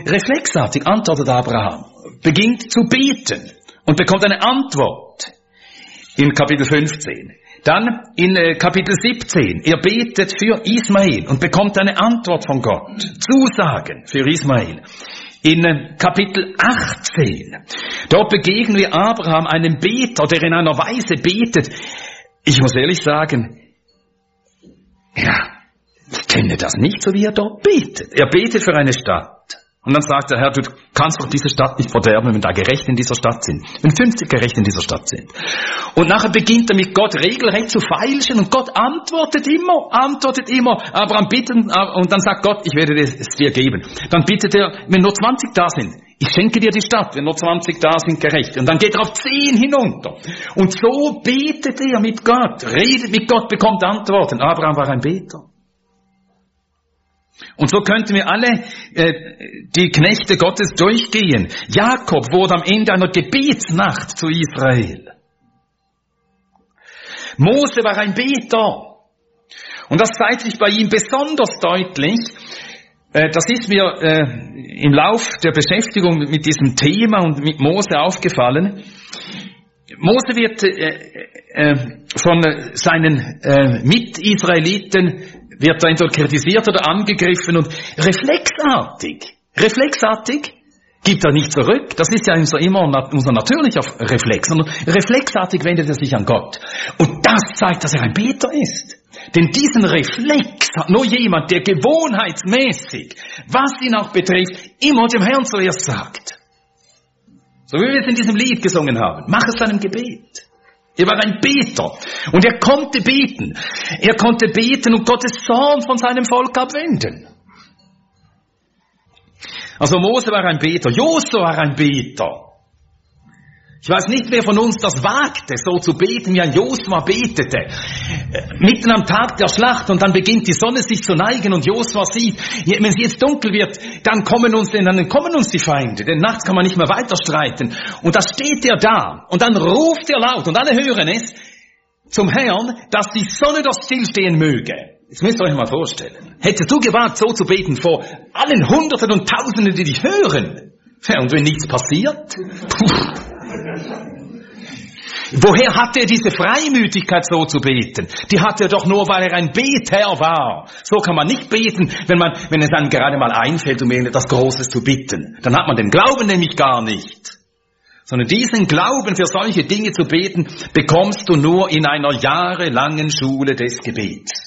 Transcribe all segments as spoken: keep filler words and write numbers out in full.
reflexartig antwortet Abraham, beginnt zu beten und bekommt eine Antwort in Kapitel fünfzehn. Dann in äh, Kapitel siebzehn, er betet für Ismael und bekommt eine Antwort von Gott, Zusagen für Ismael. In äh, Kapitel achtzehn, dort begegnen wir Abraham, einem Beter, der in einer Weise betet. Ich muss ehrlich sagen, ja, ich kenne das nicht, so wie er dort betet. Er betet für eine Stadt. Und dann sagt er, Herr, du kannst doch diese Stadt nicht verderben, wenn da Gerechte in dieser Stadt sind. Wenn fünfzig Gerechte in dieser Stadt sind. Und nachher beginnt er mit Gott regelrecht zu feilschen und Gott antwortet immer, antwortet immer. Abraham bittet und dann sagt Gott, ich werde es dir geben. Dann bittet er, wenn nur zwanzig da sind, ich schenke dir die Stadt, wenn nur zwanzig da sind Gerechte. Und dann geht er auf zehn hinunter. Und so betet er mit Gott, redet mit Gott, bekommt Antworten. Abraham war ein Beter. Und so könnten wir alle äh, die Knechte Gottes durchgehen. Jakob wurde am Ende einer Gebetsnacht zu Israel. Mose war ein Beter. Und das zeigt sich bei ihm besonders deutlich. Äh, das ist mir äh, im Lauf der Beschäftigung mit, mit diesem Thema und mit Mose aufgefallen. Mose wird äh, äh, von seinen äh, Mitisraeliten wird er entweder kritisiert oder angegriffen und reflexartig, reflexartig gibt er nicht zurück. Das ist ja unser, immer unser natürlicher Reflex, sondern reflexartig wendet er sich an Gott. Und das zeigt, dass er ein Beter ist. Denn diesen Reflex hat nur jemand, der gewohnheitsmäßig, was ihn auch betrifft, immer dem Herrn zuerst sagt. So wie wir es in diesem Lied gesungen haben. Mach es deinem Gebet. Er war ein Beter. Und er konnte beten. Er konnte beten und Gottes Zorn von seinem Volk abwenden. Also Mose war ein Beter. Josua war ein Beter. Ich weiß nicht, wer von uns das wagte, so zu beten, wie ein Josua betete. Mitten am Tag der Schlacht und dann beginnt die Sonne sich zu neigen und Josua sieht, wenn es jetzt dunkel wird, dann kommen uns, dann kommen uns die Feinde, denn nachts kann man nicht mehr weiter streiten. Und da steht er da und dann ruft er laut und alle hören es zum Herrn, dass die Sonne doch stillstehen möge. Jetzt müsst ihr euch mal vorstellen. Hättest du gewagt, so zu beten vor allen Hunderten und Tausenden, die dich hören? Ja, und wenn nichts passiert? Puh. Woher hatte er diese Freimütigkeit, so zu beten? Die hatte er doch nur, weil er ein Beter war. So kann man nicht beten, wenn man, wenn es einem gerade mal einfällt, um etwas Großes zu bitten. Dann hat man den Glauben nämlich gar nicht. Sondern diesen Glauben für solche Dinge zu beten, bekommst du nur in einer jahrelangen Schule des Gebets.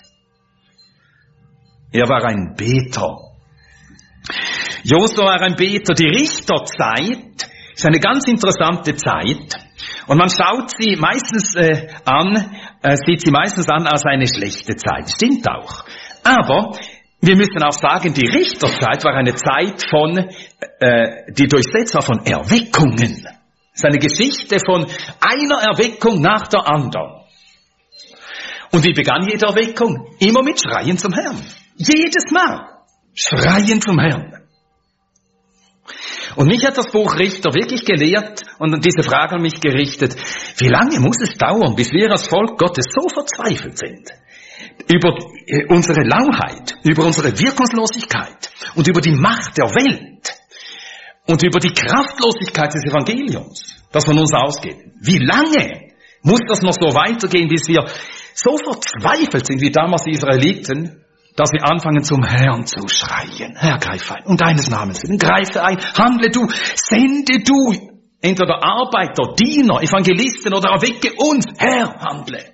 Er war ein Beter. Josua war ein Beter. Die Richterzeit ist eine ganz interessante Zeit und man schaut sie meistens äh, an, äh, sieht sie meistens an als eine schlechte Zeit. Stimmt auch. Aber wir müssen auch sagen, die Richterzeit war eine Zeit von, äh, die durchsetzt war von Erweckungen. Es ist eine Geschichte von einer Erweckung nach der anderen. Und wie begann jede Erweckung? Immer mit Schreien zum Herrn. Jedes Mal. Schreien zum Herrn. Und mich hat das Buch Richter wirklich gelehrt und diese Frage an mich gerichtet. Wie lange muss es dauern, bis wir als Volk Gottes so verzweifelt sind? Über unsere Lauheit, über unsere Wirkungslosigkeit und über die Macht der Welt und über die Kraftlosigkeit des Evangeliums, das von uns ausgeht. Wie lange muss das noch so weitergehen, bis wir so verzweifelt sind wie damals die Israeliten, dass wir anfangen zum Herrn zu schreien. Herr, greife ein. Um deines Namens willen, greife ein. Handle du, sende du. Entweder Arbeiter, Diener, Evangelisten oder erwecke uns. Herr, handle.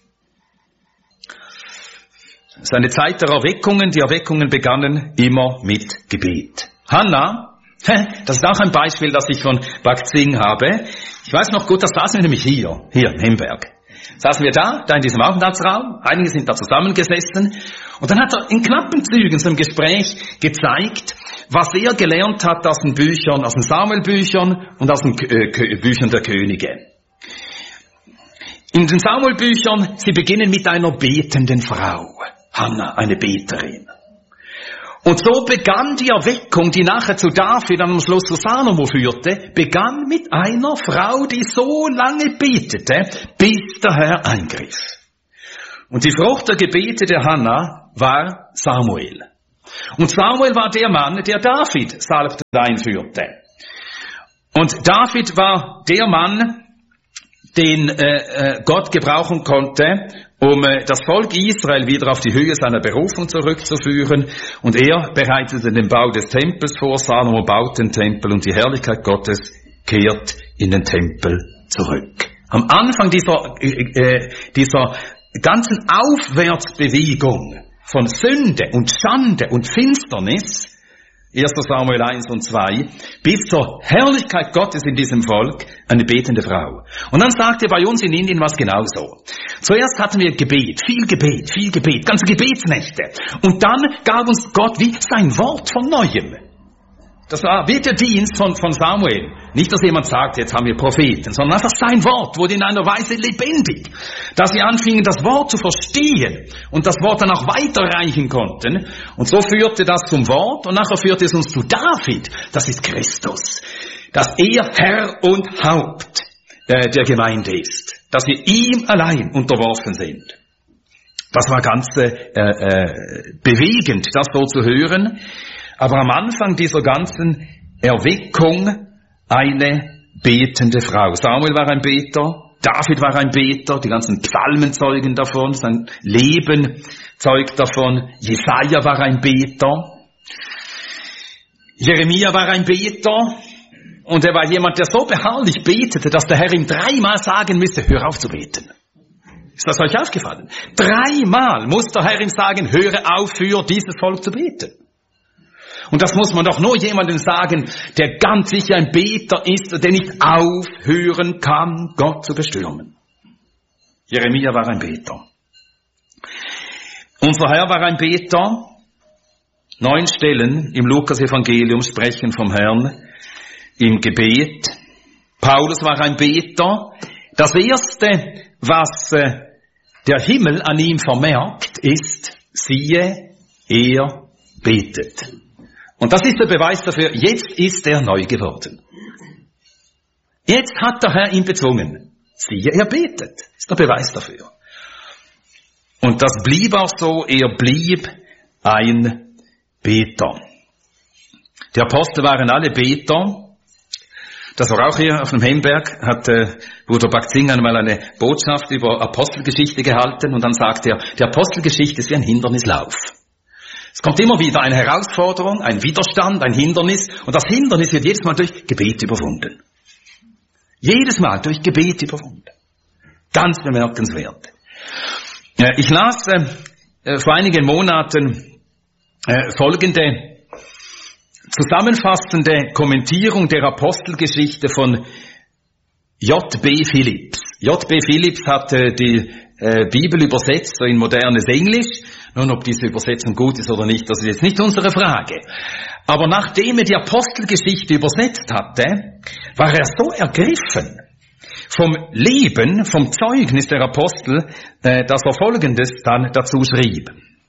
Es ist eine Zeit der Erweckungen. Die Erweckungen begannen immer mit Gebet. Hannah, das ist auch ein Beispiel, das ich von Bakzing habe. Ich weiß noch gut, das saßen wir nämlich hier, hier in Hemberg. Saßen wir da, da in diesem Aufenthaltsraum, einige sind da zusammengesessen und dann hat er in knappen Zügen zum Gespräch gezeigt, was er gelernt hat aus den Büchern, aus den Samuel-Büchern und aus den äh, Büchern der Könige. In den Samuel-Büchern, sie beginnen mit einer betenden Frau, Hannah, eine Beterin. Und so begann die Erweckung, die nachher zu David, dann am Schluss zu Salomo führte, begann mit einer Frau, die so lange betete, bis der Herr eingriff. Und die Frucht der Gebete der Hannah war Samuel. Und Samuel war der Mann, der David salbte und einführte. Und David war der Mann, den äh, Gott gebrauchen konnte, um äh, das Volk Israel wieder auf die Höhe seiner Berufung zurückzuführen. Und er bereitete den Bau des Tempels vor, Salomo baut den Tempel und die Herrlichkeit Gottes kehrt in den Tempel zurück. Am Anfang dieser, äh, dieser ganzen Aufwärtsbewegung von Sünde und Schande und Finsternis, erster Samuel eins und zwei, bis zur Herrlichkeit Gottes in diesem Volk, eine betende Frau. Und dann sagte bei uns in Indien was genauso. Zuerst hatten wir Gebet, viel Gebet, viel Gebet, ganze Gebetsnächte. Und dann gab uns Gott wie sein Wort von Neuem. Das war wie der Dienst von, von Samuel. Nicht, dass jemand sagt, jetzt haben wir Propheten, sondern einfach sein Wort wurde in einer Weise lebendig, dass sie anfingen, das Wort zu verstehen und das Wort dann auch weiterreichen konnten. Und so führte das zum Wort und nachher führte es uns zu David. Das ist Christus. Dass er Herr und Haupt äh, der Gemeinde ist. Dass wir ihm allein unterworfen sind. Das war ganz äh, äh, bewegend, das so zu hören. Aber am Anfang dieser ganzen Erweckung eine betende Frau. Samuel war ein Beter, David war ein Beter, die ganzen Psalmen zeugen davon, sein Leben zeugt davon, Jesaja war ein Beter, Jeremia war ein Beter und er war jemand, der so beharrlich betete, dass der Herr ihm dreimal sagen müsste, hör auf zu beten. Ist das euch aufgefallen? Dreimal muss der Herr ihm sagen, höre auf für dieses Volk zu beten. Und das muss man doch nur jemandem sagen, der ganz sicher ein Beter ist, der nicht aufhören kann, Gott zu bestürmen. Jeremia war ein Beter. Unser Herr war ein Beter. Neun Stellen im Lukas-Evangelium sprechen vom Herrn im Gebet. Paulus war ein Beter. Das Erste, was äh, der Himmel an ihm vermerkt, ist, siehe, er betet. Und das ist der Beweis dafür, jetzt ist er neu geworden. Jetzt hat der Herr ihn bezwungen. Siehe, er betet. Das ist der Beweis dafür. Und das blieb auch so, er blieb ein Beter. Die Apostel waren alle Beter. Das war auch hier auf dem Hemberg, hat äh, Bruder Bakzing einmal eine Botschaft über Apostelgeschichte gehalten und dann sagt er, die Apostelgeschichte ist wie ein Hindernislauf. Es kommt immer wieder eine Herausforderung, ein Widerstand, ein Hindernis und das Hindernis wird jedes Mal durch Gebet überwunden. Jedes Mal durch Gebet überwunden. Ganz bemerkenswert. Ich las äh, vor einigen Monaten äh, folgende zusammenfassende Kommentierung der Apostelgeschichte von J B Phillips. J B Phillips hat äh, die äh, Bibel übersetzt so in modernes Englisch. Nun, ob diese Übersetzung gut ist oder nicht, das ist jetzt nicht unsere Frage. Aber nachdem er die Apostelgeschichte übersetzt hatte, war er so ergriffen vom Leben, vom Zeugnis der Apostel, äh, dass er Folgendes dann dazu schrieb.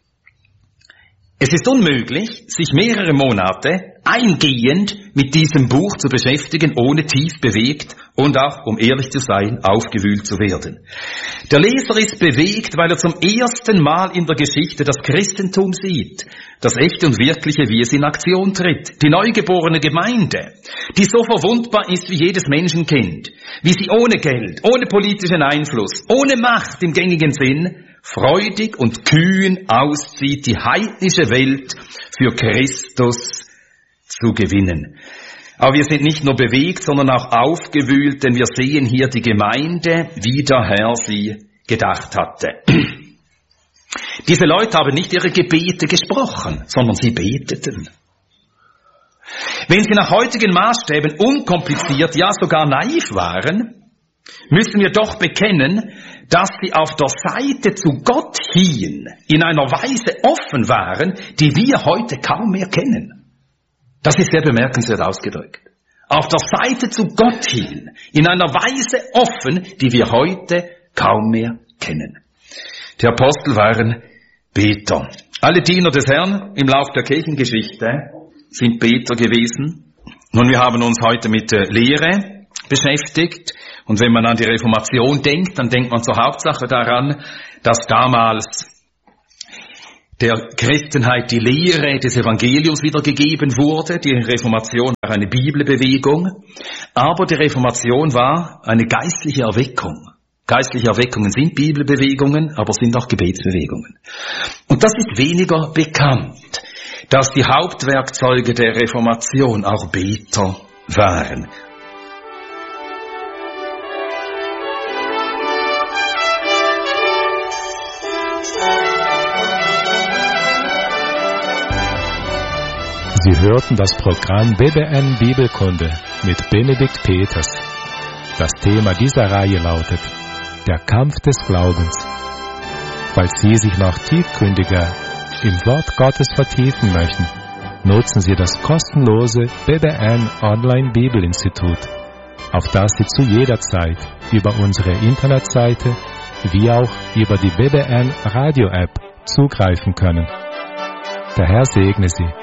Es ist unmöglich, sich mehrere Monate eingehend mit diesem Buch zu beschäftigen, ohne tief bewegt und auch, um ehrlich zu sein, aufgewühlt zu werden. Der Leser ist bewegt, weil er zum ersten Mal in der Geschichte das Christentum sieht, das echte und wirkliche, wie es in Aktion tritt. Die neugeborene Gemeinde, die so verwundbar ist wie jedes Menschenkind, wie sie ohne Geld, ohne politischen Einfluss, ohne Macht im gängigen Sinn, freudig und kühn auszieht, die heidnische Welt für Christus zu gewinnen. Aber wir sind nicht nur bewegt, sondern auch aufgewühlt, denn wir sehen hier die Gemeinde, wie der Herr sie gedacht hatte. Diese Leute haben nicht ihre Gebete gesprochen, sondern sie beteten. Wenn sie nach heutigen Maßstäben unkompliziert, ja sogar naiv waren, müssen wir doch bekennen, dass sie auf der Seite zu Gott hin in einer Weise offen waren, die wir heute kaum mehr kennen. Das ist sehr bemerkenswert ausgedrückt. Auf der Seite zu Gott hin in einer Weise offen, die wir heute kaum mehr kennen. Die Apostel waren Beter. Alle Diener des Herrn im Lauf der Kirchengeschichte sind Beter gewesen. Nun, wir haben uns heute mit Lehre beschäftigt. Und wenn man an die Reformation denkt, dann denkt man zur Hauptsache daran, dass damals der Christenheit die Lehre des Evangeliums wiedergegeben wurde. Die Reformation war eine Bibelbewegung, aber die Reformation war eine geistliche Erweckung. Geistliche Erweckungen sind Bibelbewegungen, aber sind auch Gebetsbewegungen. Und das ist weniger bekannt, dass die Hauptwerkzeuge der Reformation auch Beter waren. Sie hörten das Programm B B N Bibelkunde mit Benedikt Peters. Das Thema dieser Reihe lautet Der Kampf des Glaubens. Falls Sie sich noch tiefgründiger im Wort Gottes vertiefen möchten, nutzen Sie das kostenlose B B N Online Bibelinstitut, auf das Sie zu jeder Zeit über unsere Internetseite wie auch über die B B N Radio App zugreifen können. Der Herr segne Sie.